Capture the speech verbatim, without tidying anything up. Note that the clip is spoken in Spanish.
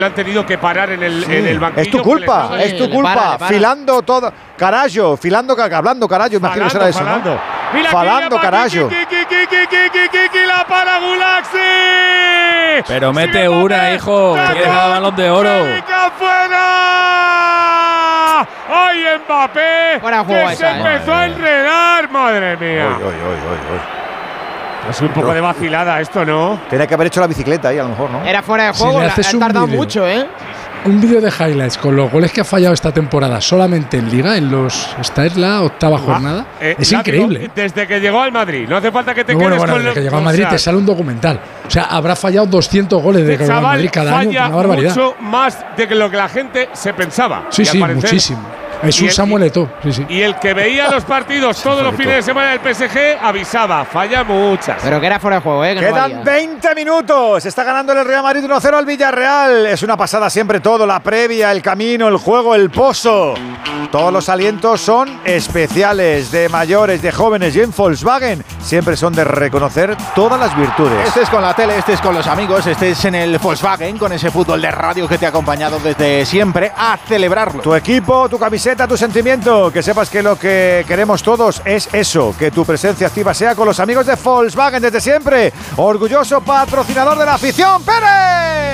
han tenido que parar en el, sí. en el banquillo. Es tu culpa, les... es tu culpa. Le para, le para. Filando todo. Carallo, filando, hablando, carallo. Imagino que será eso, falando. ¿no? Mira, falando, carallo. La para Gulaxi. Pero mete una, hijo. Que queda balón de oro. ¡Fuera! ¡Ay, Mbappé! Fuera que juego se esa, empezó eh. a enredar. Madre mía. Oy, oy, oy, oy, oy. Es un poco no. de vacilada esto, ¿no? Tenía que haber hecho la bicicleta ahí, a lo mejor, ¿no? Era fuera de juego, si ha tardado mucho, ¿eh? Un vídeo de highlights con los goles que ha fallado esta temporada solamente en Liga, en los esta es la octava ah, jornada. Eh, es increíble. Digo, desde que llegó al Madrid, no hace falta que te no, quedes bueno, bueno, con desde lo, que llegó al Madrid o sea, te sale un documental. O sea, habrá fallado doscientos goles de Real Madrid cada año, una barbaridad. Mucho más de lo que la gente se pensaba. Sí, sí, parecer, muchísimo. Es un Samuel Eto'o. Sí, sí. Y el que veía los partidos todos los fines de semana del P S G avisaba, falla muchas. Pero que era fuera de juego, ¿eh? Que Quedan no veinte minutos. Está ganando el Real Madrid uno cero al Villarreal. Es una pasada siempre todo, la previa, el camino, el juego, el pozo. Todos los alientos son especiales, de mayores, de jóvenes, y en Volkswagen siempre son de reconocer todas las virtudes. Este es con la tele, este es con los amigos, este es en el Volkswagen, con ese fútbol de radio que te ha acompañado desde siempre, a celebrarlo. Tu equipo, tu camiseta, tu sentimiento, que sepas que lo que queremos todos es eso, que tu presencia activa sea con los amigos de Volkswagen desde siempre. Orgulloso patrocinador de la afición, Pérez.